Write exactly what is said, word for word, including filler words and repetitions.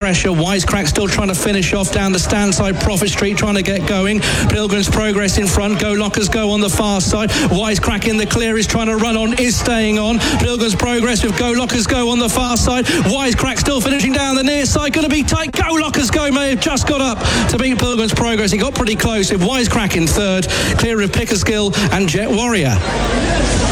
pressure. Wisecrack still trying to finish off down the stand side. Prophet Street trying to get going. Pilgrim's Progress in front. Go Lockers Go on the far side. Wisecrack in the clear is trying to run on, is staying on. Pilgrim's Progress with Go Lockers Go on the far side. Wisecrack still finishing down the near side. Going to be tight. Go Lockers Go may have just got up to beat Pilgrim's Progress. He got pretty close with Wisecrack in third. Clear of Pickersgill and Jet Warrior.